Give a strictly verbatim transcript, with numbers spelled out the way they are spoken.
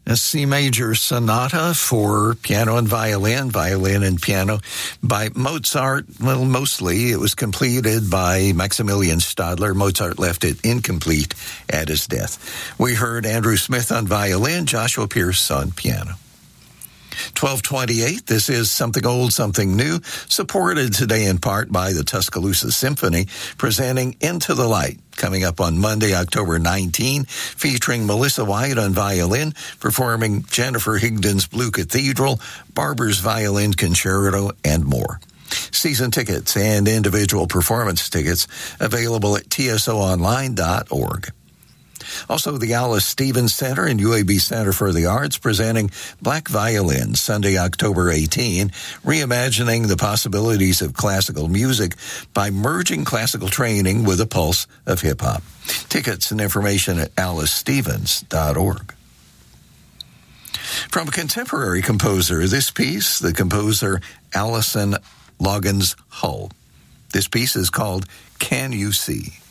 A C major sonata for piano and violin, violin and piano by Mozart. Well, mostly it was completed by Maximilian Stadler. Mozart left it incomplete at his death. We heard Andrew Smith on violin, Joshua Pierce on piano. twelve twenty-eight, this is Something Old, Something New, supported today in part by the Tuscaloosa Symphony, presenting Into the Light, coming up on Monday, October nineteenth, featuring Melissa White on violin, performing Jennifer Higdon's Blue Cathedral, Barber's Violin Concerto, and more. Season tickets and individual performance tickets available at T S O online dot org. Also, the Alice Stevens Center and U A B Center for the Arts presenting Black Violin, Sunday, October eighteenth, reimagining the possibilities of classical music by merging classical training with a pulse of hip-hop. Tickets and information at alice stevens dot org. From a contemporary composer, this piece, the composer Alison Loggins Hull. This piece is called Can You See?